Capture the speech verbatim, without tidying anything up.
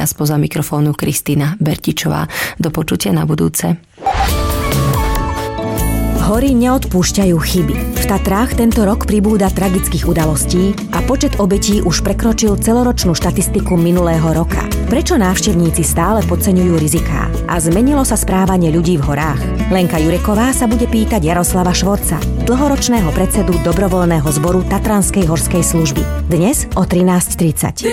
a spoza mikrofónu Kristína Bertičová. Do počutia na budúce. Hory neodpúšťajú chyby. V Tatrách tento rok pribúda tragických udalostí a počet obetí už prekročil celoročnú štatistiku minulého roka. Prečo návštevníci stále podceňujú riziká? A zmenilo sa správanie ľudí v horách? Lenka Jureková sa bude pýtať Jaroslava Švorca, dlhoročného predsedu dobrovoľného zboru Tatranskej horskej služby. Dnes o trinásť tridsať.